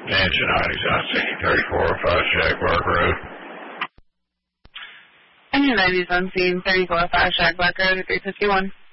Nancy 90's on scene, 3405 Shagbark Road. And your 90's on scene, 3405 Shagbark Road, 351.